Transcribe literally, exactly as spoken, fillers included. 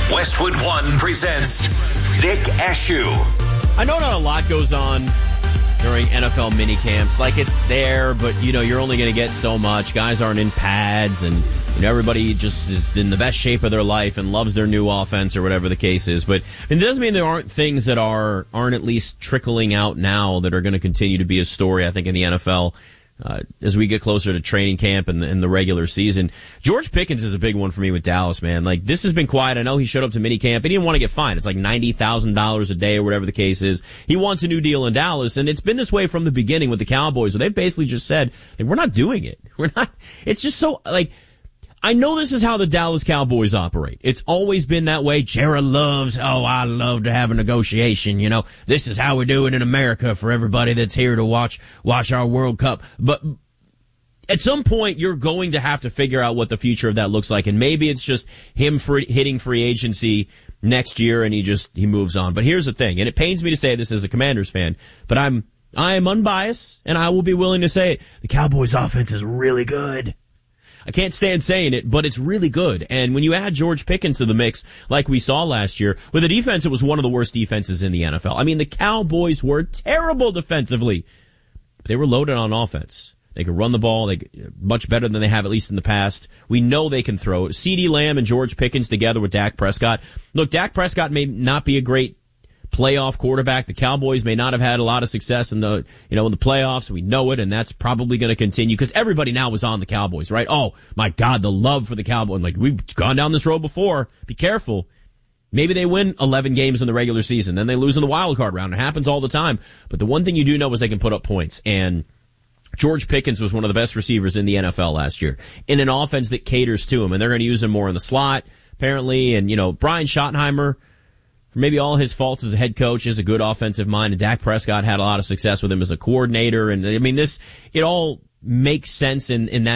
Westwood One presents Nick Ashew. I know not a lot goes on during N F L mini camps. Like, it's there, but, you know, you're only going to get so much. Guys aren't in pads, and, you know, everybody just is in the best shape of their life and loves their new offense or whatever the case is. But it doesn't mean there aren't things that are, aren't at least trickling out now that are going to continue to be a story, I think, in the N F L. Uh, as we get closer to training camp and the, and the regular season. George Pickens is a big one for me with Dallas, man. Like, this has been quiet. I know he showed up to minicamp. He didn't want to get fined. It's like ninety thousand dollars a day or whatever the case is. He wants a new deal in Dallas, and it's been this way from the beginning with the Cowboys, where they've basically just said, like, we're not doing it. We're not, it's just so, like, I know this is how the Dallas Cowboys operate. It's always been that way. Jared loves, oh, I love to have a negotiation, you know. This is how we do it in America for everybody that's here to watch watch our World Cup. But at some point, you're going to have to figure out what the future of that looks like. And maybe it's just him free, hitting free agency next year and he just he moves on. But here's the thing, and it pains me to say this as a Commanders fan, but I'm I am unbiased, and I will be willing to say it. The Cowboys' offense is really good. I can't stand saying it, but it's really good. And when you add George Pickens to the mix, like we saw last year, with a defense, it was one of the worst defenses in the N F L. I mean, the Cowboys were terrible defensively, but they were loaded on offense. They could run the ball, they much better than they have, at least in the past. We know they can throw. CeeDee Lamb and George Pickens together with Dak Prescott. Look, Dak Prescott may not be a great playoff quarterback. The Cowboys may not have had a lot of success in the, you know, in the playoffs. We know it, and that's probably going to continue because everybody now is on the Cowboys, right? Oh my God, the love for the Cowboys. Like, we've gone down this road before. Be careful. Maybe they win eleven games in the regular season, then they lose in the wild card round. It happens all the time. But the one thing you do know is they can put up points. And George Pickens was one of the best receivers in the N F L last year in an offense that caters to him, and they're going to use him more in the slot, apparently. And, you know, Brian Schottenheimer, maybe all his faults as a head coach, is a good offensive mind, and Dak Prescott had a lot of success with him as a coordinator. And I mean, this, it all makes sense in, in that